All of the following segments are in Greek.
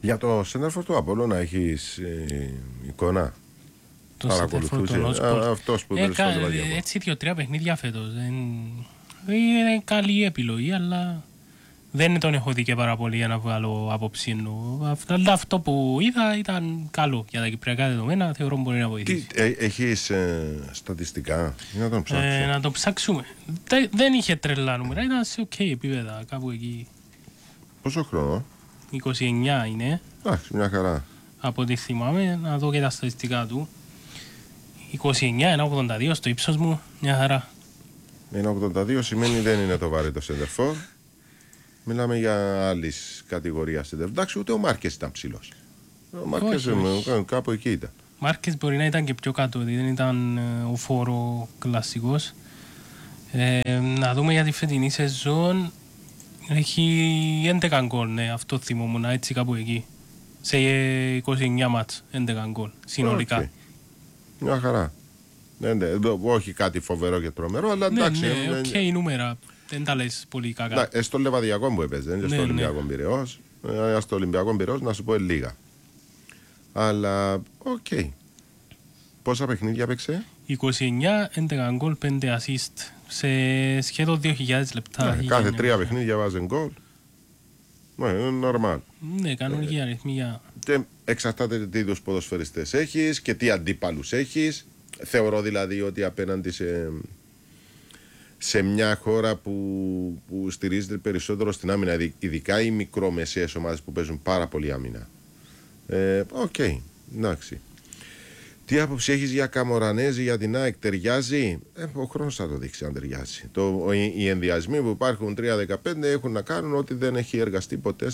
Για το σέντερφορ του Απόλλωνα έχεις εικόνα? Παρακολουθούσε αυτός που δεν στο Λεβαδιακό. Έτσι 2-3 παιχνίδια φέτος. Είναι καλή επιλογή, αλλά δεν τον έχω δει και πάρα πολύ για να βγάλω άποψη εννοώ. Αλλά αυτό που είδα ήταν καλό για τα κυπριακά δεδομένα, θεωρώ μπορεί να βοηθήσει. Έχεις στατιστικά για να τον ψάξω? Να το ψάξουμε. Δεν είχε τρελά νούμερα, ήταν σε ok επίπεδα κάπου εκεί. Πόσο χρόνο? 29 είναι. Εντάξει, μια χαρά. Από ό,τι θυμάμαι, να δω και τα στατιστικά του. 29, 1,82 στο ύψος μου, μια χαρά. 1,82 σημαίνει δεν είναι το βαρύ το σέντερφορ. Μιλάμε για άλλη κατηγορία σέντερφορ. Εντάξει, ούτε ο Μάρκες ήταν ψηλός. Ο Μάρκες κάπου εκεί ήταν. Ο Μάρκες μπορεί να ήταν και πιο κάτω, δεν ήταν ο φόρο κλασικός. Να δούμε για τη φετινή σεζόν. Έχει 11 γκολ, ναι, αυτό θυμόμουν, έτσι κάπου εκεί. Σε 29 μάτς, 11 γκολ συνολικά. Okay. Μια χαρά. Όχι κάτι φοβερό και τρομερό, αλλά εντάξει. Ναι, οκ νούμερα. Δεν τα λες πολύ κακά. Στο Λεβαδιακό που έπαιζε, δεν είναι στο Ολυμπιακό Πειραιώς. Στο Ολυμπιακό Πειραιώς να σου πω λίγα. Αλλά, οκ. Πόσα παιχνίδια παίξε? 29, 11 γκολ, 5 assist. Σε σχεδόν 2.000 λεπτά. Κάθε 3 παιχνίδια βάζει γκολ. Είναι normal. Ναι, κανονική αριθμία. Και εξαρτάται τι είδους ποδοσφαιριστές έχεις και τι αντίπαλους έχεις. Θεωρώ δηλαδή ότι απέναντι σε μια χώρα που στηρίζεται περισσότερο στην άμυνα, ειδικά οι μικρομεσαίες ομάδες που παίζουν πάρα πολύ άμυνα. Οκ, εντάξει. Τι άποψη έχεις για Καμορανέζη, για την ΑΕΚ, ταιριάζει? Ο χρόνος θα το δείξει αν ταιριάζει. Οι ενδιασμοί που υπάρχουν 3-15 έχουν να κάνουν ότι δεν έχει εργαστεί ποτέ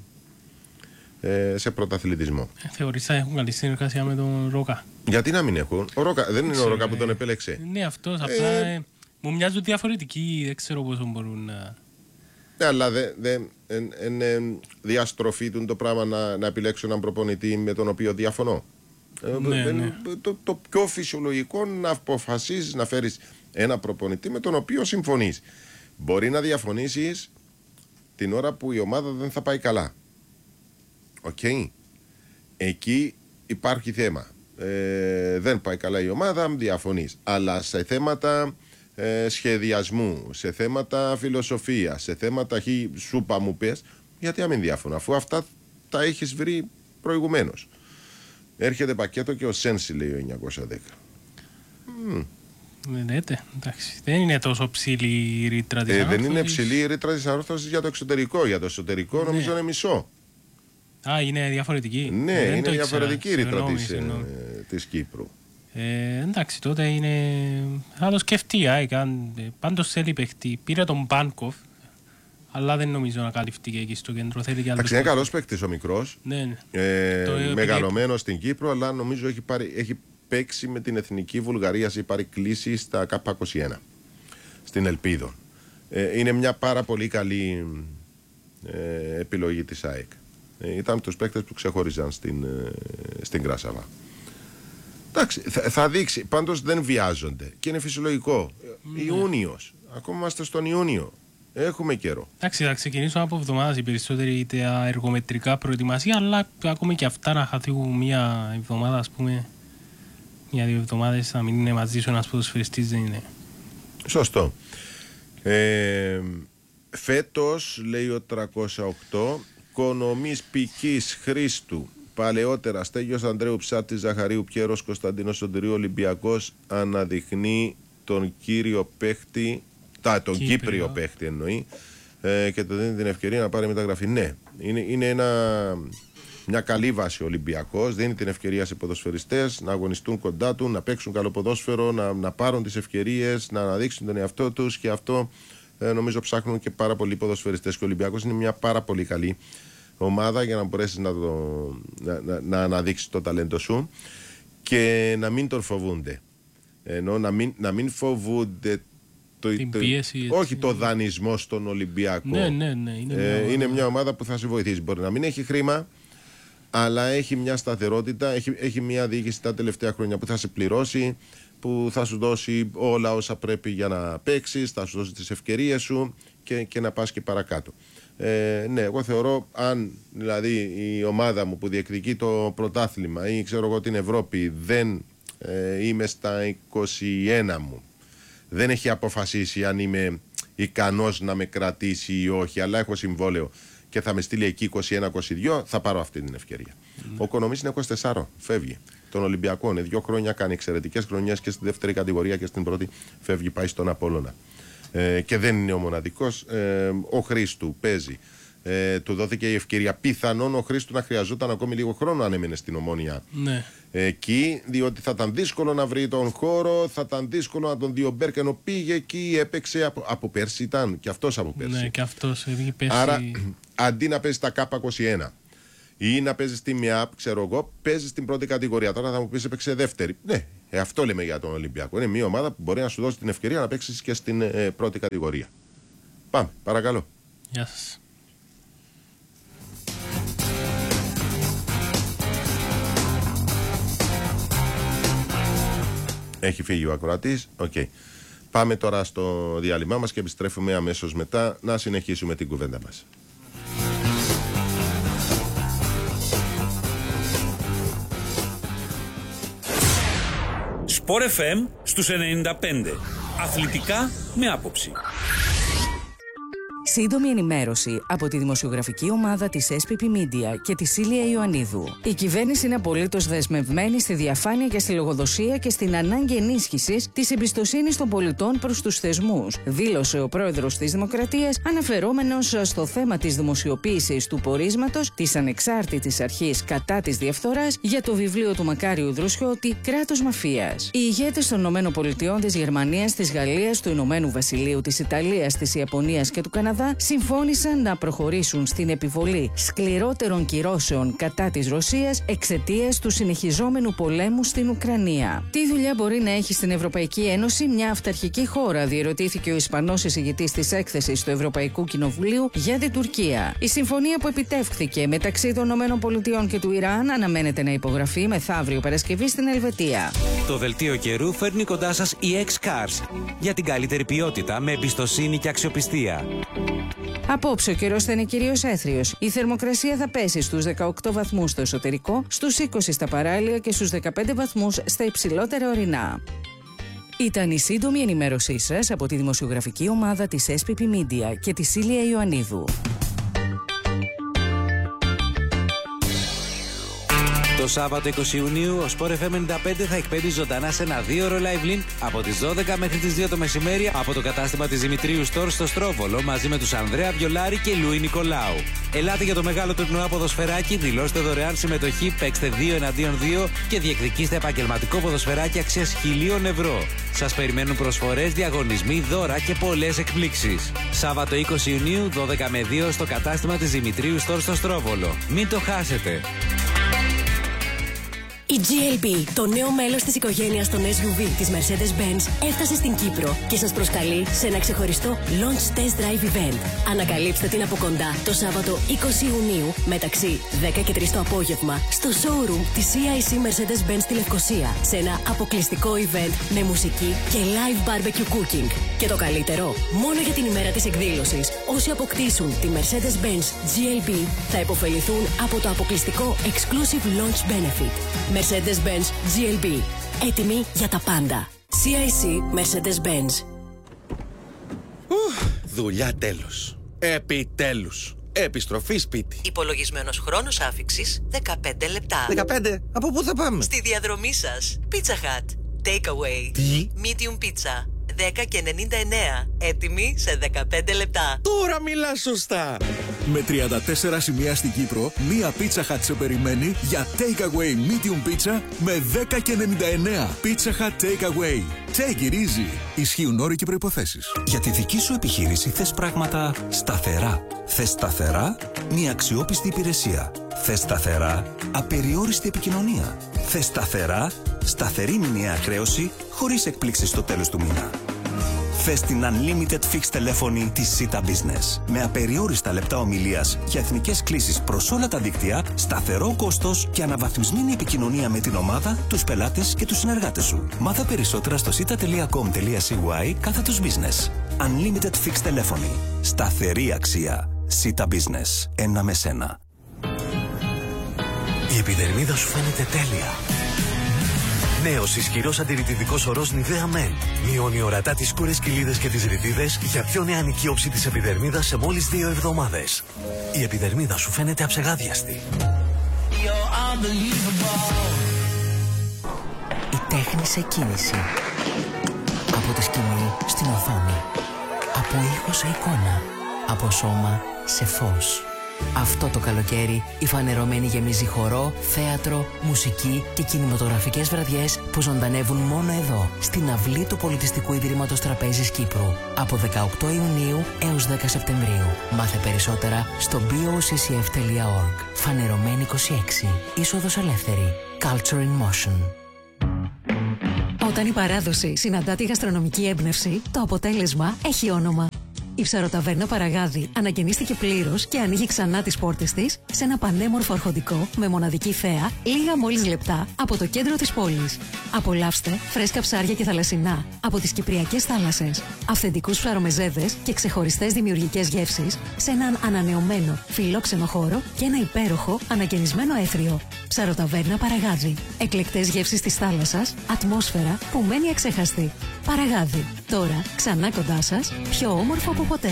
σε πρωταθλητισμό. Θεωρείς θα έχουν καλή συνεργασία με τον Ρόκα? Γιατί να μην έχουν? Ο Ρόκα, δεν είναι ο Ρόκα που τον επέλεξε? Ναι, αυτός απλά μου μοιάζουν διαφορετικοί, δεν ξέρω πόσο μπορούν να... Αλλά είναι διαστροφή του το πράγμα να επιλέξω έναν προπονητή με τον οποίο διαφωνώ. Ναι. Το πιο φυσιολογικό να αποφασίσεις να φέρεις ένα προπονητή με τον οποίο συμφωνείς. Μπορεί να διαφωνήσεις την ώρα που η ομάδα δεν θα πάει καλά. Οκ. Εκεί υπάρχει θέμα. Δεν πάει καλά η ομάδα, διαφωνείς. Αλλά σε θέματα σχεδιασμού, σε θέματα φιλοσοφία, σε θέματα σούπα μου πες, γιατί να μην διαφωνώ, αφού αυτά τα έχεις βρει προηγουμένως. Έρχεται πακέτο και ο Σένσι, λέει ο 910. Εντάξει, δεν είναι τόσο ψηλή η ρήτρα της ανόρθωσης. Δεν είναι ψηλή η ρήτρα της ανόρθωσης για το εξωτερικό. Για το εσωτερικό νομίζω είναι μισό. Είναι διαφορετική. Ναι, είναι διαφορετική η ρήτρα της Κύπρου. Εντάξει, τότε είναι... Θα το σκεφτεί, πάντως θέλει παιχτή. Πήρε τον Μπάνκοφ, αλλά δεν νομίζω να καλυφθεί και εκεί στο κέντρο. Εντάξει, είναι καλός παίκτης ο μικρός. Ναι. Μεγαλωμένος στην Κύπρο, αλλά νομίζω έχει παίξει με την Εθνική Βουλγαρία, έχει πάρει κλίση στα K21 στην Ελπίδο. Είναι μια πάρα πολύ καλή επιλογή της ΑΕΚ. Ήταν τους παίκτες που ξεχώριζαν στην Κράσαβα. Εντάξει, θα δείξει. Πάντως δεν βιάζονται και είναι φυσιολογικό. Ιούνιος, ακόμα είμαστε στον Ιούνιο. Έχουμε καιρό. Εντάξει, θα ξεκινήσω από εβδομάδες οι περισσότεροι τα εργομετρικά προετοιμασία, αλλά ακόμα και αυτά να χαθούν μια εβδομάδα, ας πούμε, μια-δύο εβδομάδες να μην είναι μαζί σου ένας ποδοσφαιριστής, δεν είναι. Σωστό. Φέτος, λέει ο 308, Κονομής Πικής Χρήστου, παλαιότερα Στέγιος Ανδρέου Ψάρτης Ζαχαρίου Πιέρος Κωνσταντίνος Σωτηρίου Ολυμπιακός αναδειχνεί τον κύριο παίχτη, τον Κύπριο παίχτη εννοεί, και του δίνει την ευκαιρία να πάρει μεταγραφή. Ναι, είναι μια καλή βάση ο Ολυμπιακός, δίνει την ευκαιρία σε ποδοσφαιριστές να αγωνιστούν κοντά του, να παίξουν καλό ποδόσφαιρο, να πάρουν τις ευκαιρίες, να αναδείξουν τον εαυτό τους, και αυτό νομίζω ψάχνουν και πάρα πολλοί ποδοσφαιριστές, και ο Ολυμπιακός είναι μια πάρα πολύ καλή ομάδα για να μπορέσεις να αναδείξεις το ταλέντο σου και να μην τον φοβούνται. Ενώ να μην φοβούνται όχι το δανεισμό στον Ολυμπιακό. Ναι, είναι μια ομάδα που θα σε βοηθήσει. Μπορεί να μην έχει χρήμα, αλλά έχει μια σταθερότητα, έχει μια διοίκηση τα τελευταία χρόνια που θα σε πληρώσει, που θα σου δώσει όλα όσα πρέπει για να παίξεις, θα σου δώσει τις ευκαιρίες σου και να πας και παρακάτω. Ναι, εγώ θεωρώ, αν δηλαδή η ομάδα μου που διεκδικεί το πρωτάθλημα ή ξέρω εγώ την Ευρώπη δεν είμαι στα 21 μου, δεν έχει αποφασίσει αν είμαι ικανός να με κρατήσει ή όχι, αλλά έχω συμβόλαιο και θα με στείλει εκεί 21-22, θα πάρω αυτή την ευκαιρία. Ο Κονομής είναι 24, φεύγει. Των Ολυμπιακών, 2 χρόνια κάνει εξαιρετικές χρονιές και στη δεύτερη κατηγορία και στην πρώτη φεύγει, πάει στον Απόλλωνα. Και δεν είναι ο μοναδικός. Ο Χρήστου παίζει. Του δόθηκε η ευκαιρία. Πιθανόν ο Χρήστου να χρειαζόταν ακόμη λίγο χρόνο αν έμενε στην Ομόνια. Ναι. Εκεί, διότι θα ήταν δύσκολο να βρει τον χώρο, θα ήταν δύσκολο να τον δει ο Μπέρκ, ενώ πήγε εκεί, έπαιξε από πέρσι ήταν και αυτός από πέρσι. Ναι, και αυτός πέρσι. Άρα, αντί να παίζει στα K21 ή να παίζει στη ΜΙΑΠ, ξέρω εγώ, παίζει στην πρώτη κατηγορία. Τώρα θα μου πει έπαιξε δεύτερη. Ναι, αυτό λέμε για τον Ολυμπιακό. Είναι μια ομάδα που μπορεί να σου δώσει την ευκαιρία να παίξει και στην πρώτη κατηγορία. Πάμε, παρακαλώ. Γεια σας. Έχει φύγει ο ακροατής. Okay. Πάμε τώρα στο διάλειμμα μας και επιστρέφουμε αμέσως μετά να συνεχίσουμε την κουβέντα μας. Sport FM στους 95. Αθλητικά με άποψη. Σύντομη ενημέρωση από τη δημοσιογραφική ομάδα της SPP Media και τη Σίλια Ιωαννίδου. Η κυβέρνηση είναι απολύτως δεσμευμένη στη διαφάνεια και στη λογοδοσία και στην ανάγκη ενίσχυσης της εμπιστοσύνης των πολιτών προς τους θεσμούς, δήλωσε ο πρόεδρος της Δημοκρατίας, αναφερόμενος στο θέμα της δημοσιοποίησης του πορίσματος της ανεξάρτητης αρχής κατά της διαφθοράς για το βιβλίο του Μακάριου Δρουσιώτη «Κράτος Μαφίας». Οι ηγέτες των ΗΠΑ, της Γερμανίας, της Γαλλίας, του Ηνωμένου Βασιλείου, της Ιταλίας, της Ιαπωνίας και του Καναδά συμφώνησαν να προχωρήσουν στην επιβολή σκληρότερων κυρώσεων κατά της Ρωσίας εξαιτίας του συνεχιζόμενου πολέμου στην Ουκρανία. Τι δουλειά μπορεί να έχει στην Ευρωπαϊκή Ένωση μια αυταρχική χώρα, διερωτήθηκε ο Ισπανός εισηγητής της έκθεσης του Ευρωπαϊκού Κοινοβουλίου για την Τουρκία. Η συμφωνία που επιτεύχθηκε μεταξύ των ΗΠΑ και του Ιράν αναμένεται να υπογραφεί μεθαύριο Παρασκευή στην Ελβετία. Το δελτίο καιρού φέρνει κοντά σας η X-Cars για την καλύτερη ποιότητα με εμπιστοσύνη και αξιοπιστία. Απόψε ο καιρός θα είναι κυρίως έθριος. Η θερμοκρασία θα πέσει στους 18 βαθμούς στο εσωτερικό, στους 20 στα παράλια και στους 15 βαθμούς στα υψηλότερα ορεινά. Ήταν η σύντομη ενημέρωσή σας από τη δημοσιογραφική ομάδα της SPP Media και τη Σίλια Ιωαννίδου. Το Σάββατο 20 Ιουνίου ο Sport FM 95 θα εκπέμπει ζωντανά σε ένα 2ωρο live link από τις 12 μέχρι τις 2 το μεσημέρι από το κατάστημα της Δημητρίου Store στο Στρόβολο μαζί με τους Ανδρέα Βιολάρη και Λουί Νικολάου. Ελάτε για το μεγάλο τουρνουά ποδοσφαιράκι, δηλώστε δωρεάν συμμετοχή, παίξτε 2 εναντίον 2 και διεκδικήστε επαγγελματικό ποδοσφαιράκι αξίας 1.000 ευρώ. Σας περιμένουν προσφορές, διαγωνισμοί, δώρα και πολλές εκπλήξεις. Σάββατο 20 Ιουνίου 12 με 2 στο κατάστημα της Δημητρίου Store στο Στρόβολο. Μην το χάσετε. Η GLB, το νέο μέλος της οικογένειας των SUV της Mercedes-Benz, έφτασε στην Κύπρο και σας προσκαλεί σε ένα ξεχωριστό Launch Test Drive Event. Ανακαλύψτε την από κοντά το Σάββατο 20 Ιουνίου μεταξύ 10 και 3 το απόγευμα στο showroom της CIC Mercedes-Benz στη Λευκοσία σε ένα αποκλειστικό event με μουσική και live barbecue cooking. Και το καλύτερο, μόνο για την ημέρα της εκδήλωσης, όσοι αποκτήσουν τη Mercedes-Benz GLB θα υποφεληθούν από το αποκλειστικό Exclusive Launch Benefit. Mercedes-Benz GLB. Έτοιμοι για τα πάντα. CIC Mercedes-Benz. Δουλειά τέλος. Επιτέλους. Επιστροφή σπίτι. Υπολογισμένος χρόνος άφιξης 15 λεπτά. 15. Από πού θα πάμε? Στη διαδρομή σας. Pizza Hut. Takeaway. Τι? Medium pizza. 10 και 99. Έτοιμη σε 15 λεπτά. Τώρα μιλάς σωστά. Με 34 σημεία στην Κύπρο, μία Pizza Hut σε περιμένει για Takeaway Medium Pizza με 10 και 99. Pizza Hut Takeaway. Take it easy. Ισχύουν όροι και προϋποθέσεις. Για τη δική σου επιχείρηση θες πράγματα σταθερά. Θες σταθερά μια αξιόπιστη υπηρεσία. Θες σταθερά απεριόριστη επικοινωνία. Θες σταθερά σταθερή μηνιαία χρέωση χωρίς εκπλήξεις στο τέλος του μήνα. Θες την Unlimited Fixed τηλέφωνη της Sita Business με απεριόριστα λεπτά ομιλίας για εθνικές κλήσεις προς όλα τα δίκτυα, σταθερό κόστος και αναβαθμισμένη επικοινωνία με την ομάδα, τους πελάτες και τους συνεργάτες σου. Μάθα περισσότερα στο sita.com.cy/business. Unlimited Fixed τηλέφωνη. Σταθερή αξία. Sita Business. Ένα με σένα. Η επιδερμίδα σου φαίνεται τέλεια. Νέος ισχυρός αντιρρητιδικός ορός Nivea Men. Μειώνει ορατά τις σκούρες κοιλίδες και τις ρητίδες για πιο νεανική όψη της επιδερμίδας σε μόλις 2 εβδομάδες. Η επιδερμίδα σου φαίνεται αψεγάδιαστη. Η τέχνη σε κίνηση. Από τη σκηνή στην οθόνη. Από ήχο σε εικόνα. Από σώμα σε φως. Αυτό το καλοκαίρι η Φανερωμένη γεμίζει χορό, θέατρο, μουσική και κινηματογραφικές βραδιές που ζωντανεύουν μόνο εδώ, στην αυλή του Πολιτιστικού Ιδρύματος Τραπέζης Κύπρου. Από 18 Ιουνίου έως 10 Σεπτεμβρίου. Μάθε περισσότερα στο boccf.org. Φανερωμένη 26. Είσοδος ελεύθερη. Culture in Motion. Όταν η παράδοση συναντά τη γαστρονομική έμπνευση, το αποτέλεσμα έχει όνομα. Η ψαροταβέρνα Παραγάδι ανακαινίστηκε πλήρως και ανοίγει ξανά τις πόρτες της σε ένα πανέμορφο αρχοντικό με μοναδική θέα λίγα μόλις λεπτά από το κέντρο της πόλης. Απολαύστε φρέσκα ψάρια και θαλασσινά από τις κυπριακές θάλασσες, αυθεντικούς ψαρομεζέδες και ξεχωριστές δημιουργικές γεύσεις σε έναν ανανεωμένο φιλόξενο χώρο και ένα υπέροχο ανακαινισμένο έθριο. Ψαροταβέρνα Παραγάδι. Εκλεκτές γεύσεις της θάλασσας, ατμόσφαιρα που μένει αξέχαστη. Παραγάδι. Τώρα ξανά κοντά σας, πιο όμορφο από ποτέ.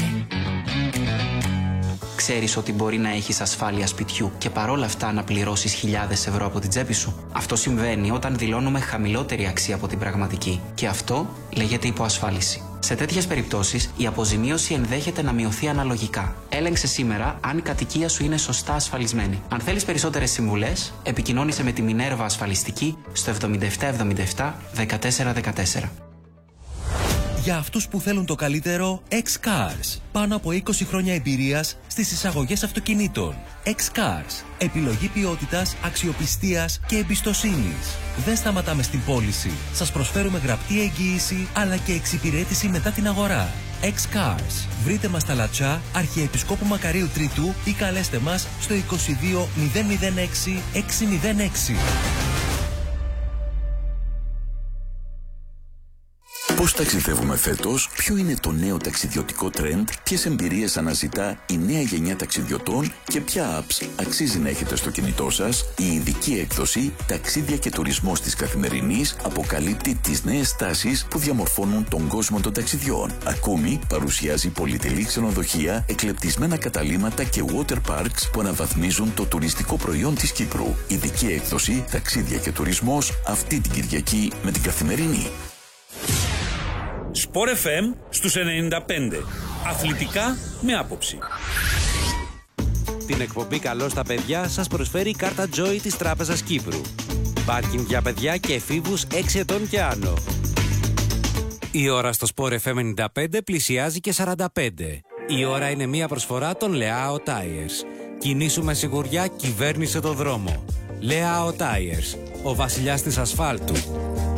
Ξέρεις ότι μπορεί να έχεις ασφάλεια σπιτιού και παρόλα αυτά να πληρώσεις χιλιάδες ευρώ από την τσέπη σου? Αυτό συμβαίνει όταν δηλώνουμε χαμηλότερη αξία από την πραγματική. Και αυτό λέγεται υποασφάλιση. Σε τέτοιες περιπτώσεις, η αποζημίωση ενδέχεται να μειωθεί αναλογικά. Έλεγξε σήμερα αν η κατοικία σου είναι σωστά ασφαλισμένη. Αν θέλεις περισσότερες συμβουλές, επικοινώνησε με τη Μινέρβα Ασφαλιστική στο 7777 1414. Για αυτούς που θέλουν το καλύτερο, X-Cars. Πάνω από 20 χρόνια εμπειρίας στις εισαγωγές αυτοκινήτων. X-Cars. Επιλογή ποιότητας, αξιοπιστίας και εμπιστοσύνης. Δεν σταματάμε στην πώληση. Σας προσφέρουμε γραπτή εγγύηση αλλά και εξυπηρέτηση μετά την αγορά. X-Cars. Βρείτε μας στα Λατσά, Αρχιεπισκόπου Μακαρίου Τρίτου ή καλέστε μας στο 22 006 606. Πώς ταξιδεύουμε φέτος, ποιο είναι το νέο ταξιδιωτικό τρέντ, ποιες εμπειρίες αναζητά η νέα γενιά ταξιδιωτών και ποια apps αξίζει να έχετε στο κινητό σας. Η ειδική έκδοση «Ταξίδια και τουρισμός της Καθημερινής» αποκαλύπτει τις νέες τάσεις που διαμορφώνουν τον κόσμο των ταξιδιών. Ακόμη παρουσιάζει πολυτελή ξενοδοχεία, εκλεπτισμένα καταλύματα και water parks που αναβαθμίζουν το τουριστικό προϊόν της Κύπρου. Ειδική έκδοση «Ταξίδια και τουρισμός» αυτή την Κυριακή με την Καθημερινή. Sport FM στους 95. Αθλητικά με άποψη. Την εκπομπή «Καλό στα παιδιά» σας προσφέρει η κάρτα Joy της Τράπεζας Κύπρου. Πάρκινγκ για παιδιά και εφήβους 6 ετών και άνω. Η ώρα στο Sport FM 95 πλησιάζει και 45. Η ώρα είναι μια προσφορά των Leao Tires. Κινήσου με σιγουριά, κυβέρνησε το δρόμο. Leao Tires, ο βασιλιάς της ασφάλτου.